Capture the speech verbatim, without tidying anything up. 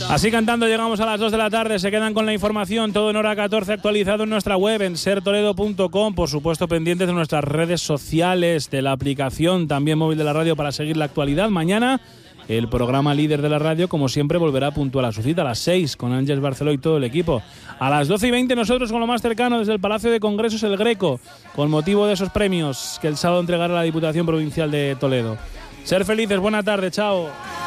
Así cantando llegamos a las dos de la tarde, se quedan con la información, todo en hora catorce actualizado en nuestra web en ser toledo punto com, por supuesto pendientes de nuestras redes sociales, de la aplicación también móvil de la radio para seguir la actualidad. Mañana el programa líder de la radio, como siempre, volverá puntual a su cita a las seis con Ángeles Barceló y todo el equipo. A las doce y veinte nosotros con lo más cercano desde el Palacio de Congresos El Greco, con motivo de esos premios que el sábado entregará la Diputación Provincial de Toledo. Ser felices, buena tarde, chao.